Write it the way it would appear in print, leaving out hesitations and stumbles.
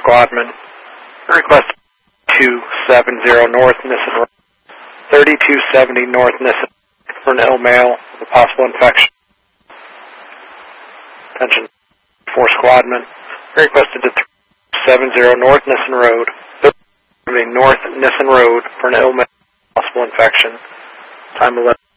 Squadman. Request 270 North Nissen Road. 3270 North Nissen for an ill male with a possible infection. Attention 4 Squadman. Requested to 370 North Nissen Road. 3070 North Nissen Road for an ill male with a possible infection. Time 11.